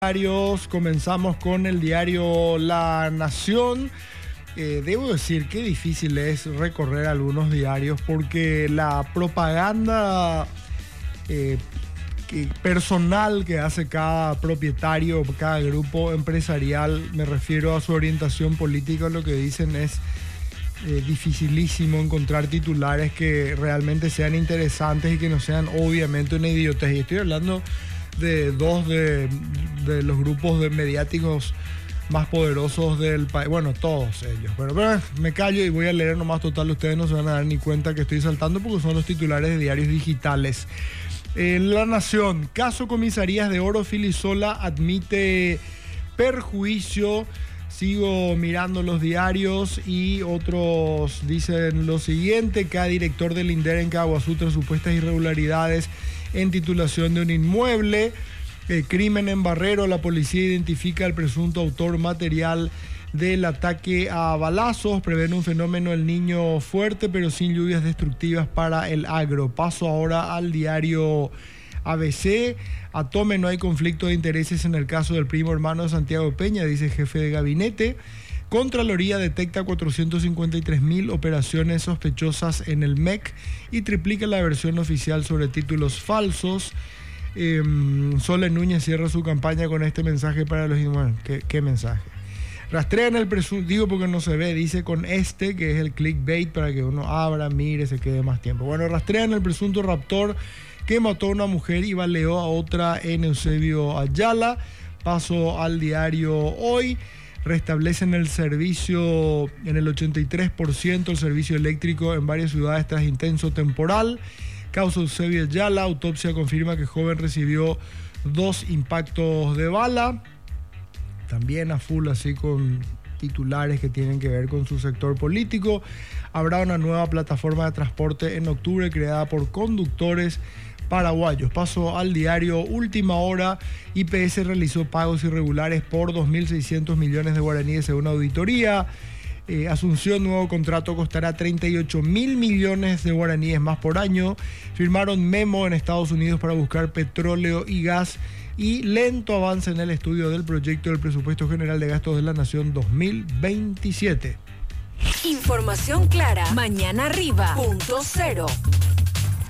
diarios. Comenzamos con el diario La Nación. Debo decir que difícil es recorrer algunos diarios porque la propaganda personal que hace cada propietario, cada grupo empresarial, me refiero a su orientación política, lo que dicen es dificilísimo encontrar titulares que realmente sean interesantes y que no sean obviamente una idiotez. Y estoy hablando de dos de los grupos mediáticos más poderosos del país. Bueno, todos ellos. Pero me callo y voy a leer nomás. Total, ustedes no se van a dar ni cuenta que estoy saltando porque son los titulares de diarios digitales. La Nación, caso Comisarías de Oro, Filisola admite perjuicio. Sigo mirando los diarios y otros dicen lo siguiente: cada director del INDER en Caguazú tras supuestas irregularidades en titulación de un inmueble. Crimen en Barrero, la policía identifica al presunto autor material del ataque a balazos. Prevén un fenómeno El Niño fuerte pero sin lluvias destructivas para el agro. Paso ahora al diario ABC. A Tome no hay conflicto de intereses en el caso del primo hermano de Santiago Peña, dice jefe de gabinete. Contraloría detecta 453.000 operaciones sospechosas en el MEC y triplica la versión oficial sobre títulos falsos. Sole Núñez cierra su campaña con este mensaje para los inmuebles. ¿Qué mensaje? Rastrean el presunto, digo porque no se ve, dice con este, que es el clickbait para que uno abra, mire, se quede más tiempo. Bueno, rastrean el presunto raptor que mató a una mujer y baleó a otra en Eusebio Ayala. Paso al diario Hoy. Restablecen el servicio en el 83%, el servicio eléctrico en varias ciudades tras intenso temporal. Causa Eusebio Ayala, autopsia confirma que joven recibió 2 impactos de bala. También a full así con titulares que tienen que ver con su sector político. Habrá una nueva plataforma de transporte en octubre creada por conductores paraguayos. Paso al diario Última Hora. IPS realizó pagos irregulares por 2.600 millones de guaraníes según auditoría. Asunción, nuevo contrato costará 38.000 millones de guaraníes más por año. Firmaron memo en Estados Unidos para buscar petróleo y gas. Y lento avance en el estudio del proyecto del Presupuesto General de Gastos de la Nación 2027. Información clara. Mañana arriba. .0